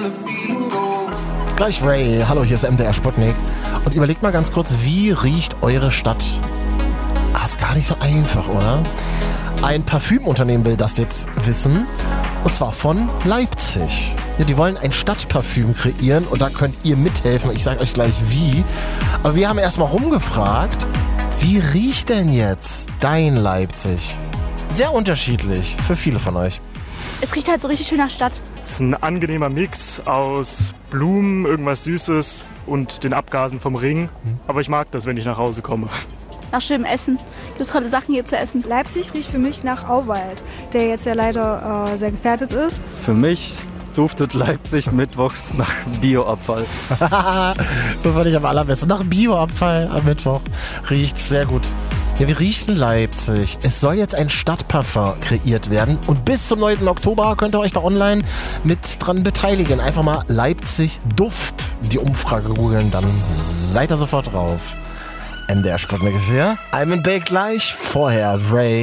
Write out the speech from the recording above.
Gleich Ray, hallo, hier ist MDR Sputnik. Und überlegt mal ganz kurz, wie riecht eure Stadt? Ist gar nicht so einfach, oder? Ein Parfümunternehmen will das jetzt wissen. Und zwar von Leipzig. Ja, die wollen ein Stadtparfüm kreieren und da könnt ihr mithelfen. Ich sage euch gleich wie. Aber wir haben erstmal rumgefragt, wie riecht denn jetzt dein Leipzig? Sehr unterschiedlich für viele von euch. Es riecht halt so richtig schön nach Stadt. Es ist ein angenehmer Mix aus Blumen, irgendwas Süßes und den Abgasen vom Ring. Aber ich mag das, wenn ich nach Hause komme. Nach schönem Essen. Gibt es tolle Sachen hier zu essen. Leipzig riecht für mich nach Auwald, der jetzt ja leider sehr gefährdet ist. Für mich duftet Leipzig mittwochs nach Bioabfall. Das fand ich am allerbesten. Nach Bioabfall am Mittwoch riecht sehr gut. Ja, wie riecht denn Leipzig? Es soll jetzt ein Stadtparfum kreiert werden und bis zum 9. Oktober könnt ihr euch da online mit dran beteiligen. Einfach mal Leipzig Duft die Umfrage googeln, dann seid ihr sofort drauf. MDR Sputnik ist hier. I'm in Bake gleich. Vorher Ray.